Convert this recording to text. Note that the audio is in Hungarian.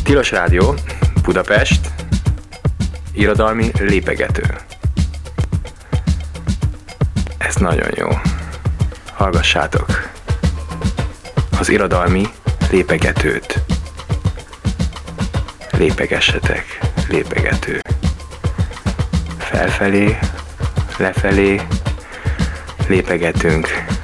Tilos Rádió, Budapest, irodalmi lépegető. Ez nagyon jó. Hallgassátok az irodalmi lépegetőt. Lépegessetek, lépegető. Felfelé, lefelé lépegetünk.